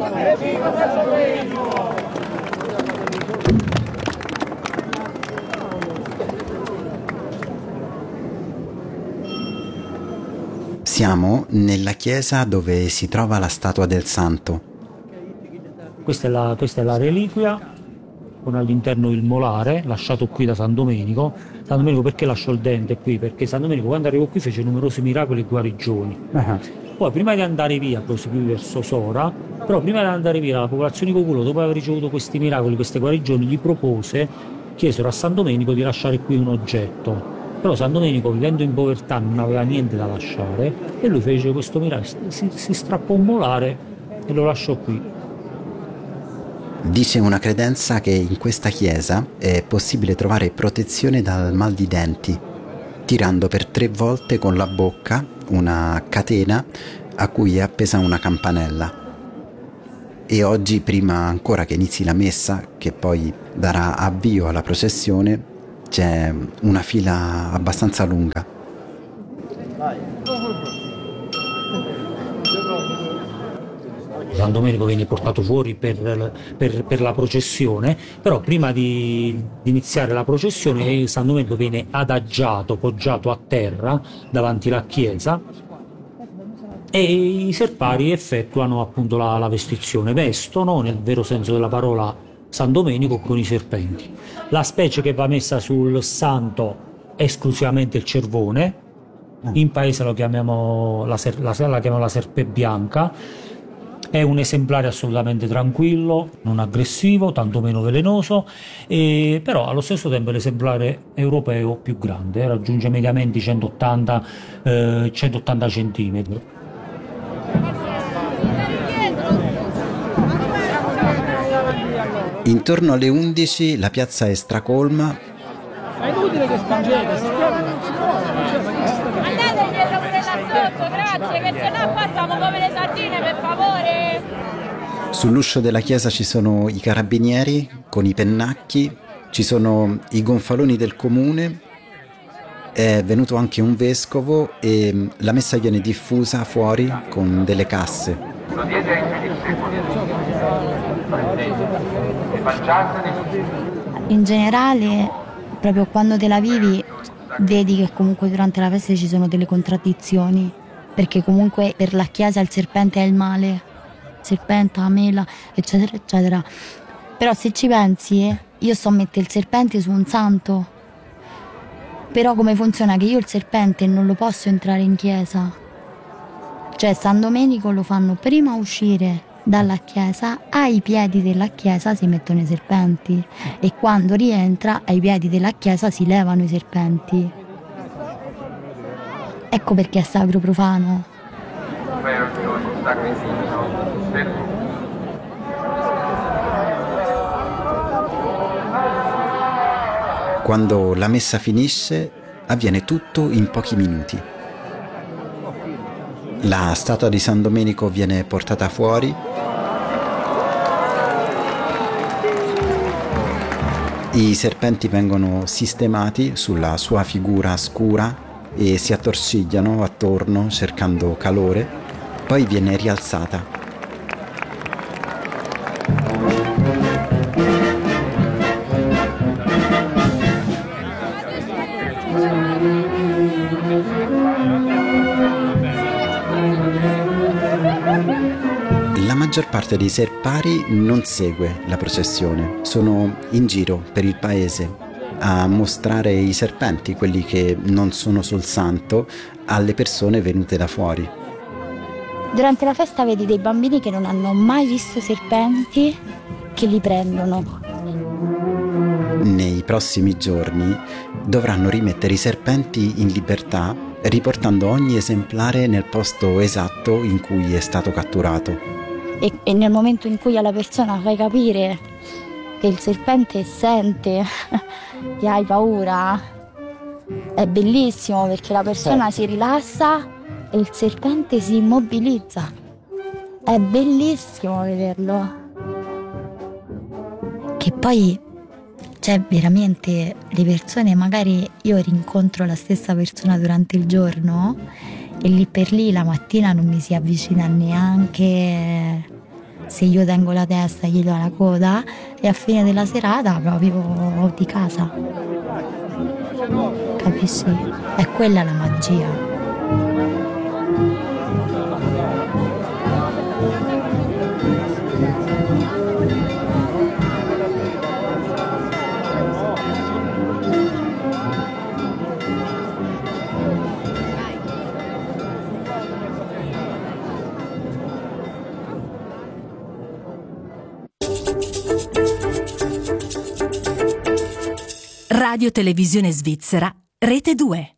Siamo nella chiesa dove si trova la statua del santo. Questa è la reliquia, con all'interno il molare, lasciato qui da San Domenico. San Domenico perché lasciò il dente qui? Perché San Domenico quando arrivò qui fece numerosi miracoli e guarigioni. Poi prima di andare via, proseguì verso Sora, però prima di andare via la popolazione di Coculo, dopo aver ricevuto questi miracoli, queste guarigioni, chiesero a San Domenico di lasciare qui un oggetto. Però San Domenico, vivendo in povertà, non aveva niente da lasciare e lui fece questo miracolo, si strappò un molare e lo lasciò qui. Dice una credenza che in questa chiesa è possibile trovare protezione dal mal di denti, tirando per 3 volte con la bocca una catena a cui è appesa una campanella. E oggi, prima ancora che inizi la messa, che poi darà avvio alla processione, c'è una fila abbastanza lunga. San Domenico viene portato fuori per la processione, però prima di iniziare la processione San Domenico viene adagiato, poggiato a terra davanti alla chiesa e i serpari effettuano appunto la vestizione, vestono nel vero senso della parola San Domenico con i serpenti. La specie che va messa sul santo è esclusivamente il cervone, in paese lo chiamiamo la serpe bianca. È un esemplare assolutamente tranquillo, non aggressivo, tantomeno velenoso, però allo stesso tempo è l'esemplare europeo più grande, raggiunge mediamente 180 centimetri. Intorno alle 11 la piazza è stracolma. Ma è inutile che spingete, andate dietro pure là sotto, grazie, che sennò qua stiamo come le sardine, per favore. Sull'uscio della chiesa ci sono i carabinieri con i pennacchi, ci sono i gonfaloni del comune, è venuto anche un vescovo e la messa viene diffusa fuori con delle casse. In generale, proprio quando te la vivi, vedi che comunque durante la festa ci sono delle contraddizioni, perché comunque per la Chiesa il serpente è il male, serpente, la mela, eccetera, eccetera. Però se ci pensi, io sto a mettere il serpente su un santo, però come funziona? Che io il serpente non lo posso entrare in chiesa, cioè San Domenico lo fanno prima uscire dalla chiesa, ai piedi della chiesa si mettono i serpenti e quando rientra ai piedi della chiesa si levano i serpenti. Ecco perché è sacro profano. Quando la messa finisce, avviene tutto in pochi minuti. La statua di San Domenico viene portata fuori. I serpenti vengono sistemati sulla sua figura scura e si attorcigliano attorno cercando calore, poi viene rialzata. La maggior parte dei serpari non segue la processione, sono in giro per il paese a mostrare i serpenti, quelli che non sono sul santo, alle persone venute da fuori. Durante la festa vedi dei bambini che non hanno mai visto serpenti che li prendono. Nei prossimi giorni dovranno rimettere i serpenti in libertà, riportando ogni esemplare nel posto esatto in cui è stato catturato. E nel momento in cui alla persona fai capire che il serpente sente che hai paura, è bellissimo perché la persona si rilassa e il serpente si immobilizza. È bellissimo vederlo. Che poi c'è veramente le persone, magari io rincontro la stessa persona durante il giorno e lì per lì la mattina non mi si avvicina neanche se io tengo la testa gli do la coda e a fine della serata proprio di casa. Capisci? È quella la magia. Radio Televisione Svizzera, Rete 2.